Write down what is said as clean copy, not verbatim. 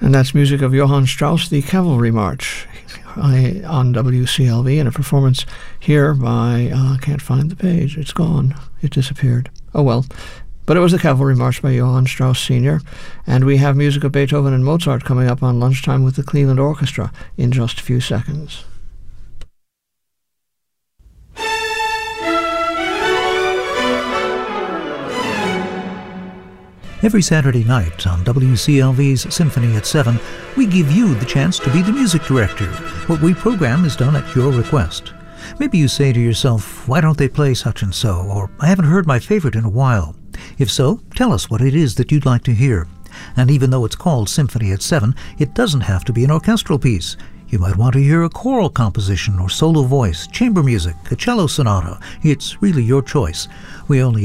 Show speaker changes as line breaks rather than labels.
And that's music of Johann Strauss, the Cavalry March, on WCLV, and a performance here by, I can't find the page, it's gone, it disappeared. Oh well. But it was the Cavalry March by Johann Strauss Sr., and we have music of Beethoven and Mozart coming up on Lunchtime with the Cleveland Orchestra in just a few seconds.
Every Saturday night on WCLV's Symphony at 7, we give you the chance to be the music director. What we program is done at your request. Maybe you say to yourself, why don't they play such and so, or I haven't heard my favorite in a while. If so, tell us what it is that you'd like to hear. And even though it's called Symphony at 7, it doesn't have to be an orchestral piece. You might want to hear a choral composition or solo voice, chamber music, a cello sonata. It's really your choice. We only